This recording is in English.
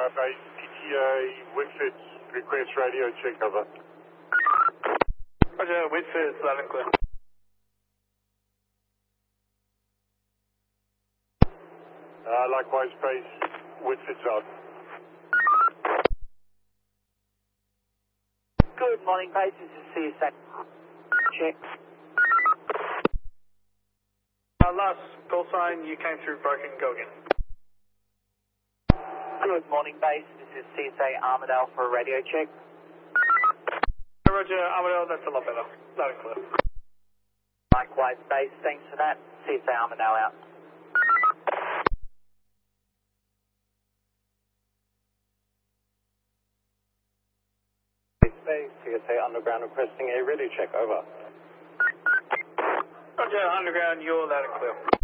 Base, PTA, Whitford, request radio check, over. Roger, Whitford, loud and clear. Likewise, Base, Whitford's out. Good morning, Base. This is CSA. Check. Last call sign, you came through broken, go again. Good morning, Base. This is CSA Armidale for a radio check. Roger, Armidale, that's a lot better. Loud and clear. Likewise, Base. Thanks for that. CSA Armidale out. Base, CSA Underground requesting a radio check, over. Roger, Underground, you're loud and clear.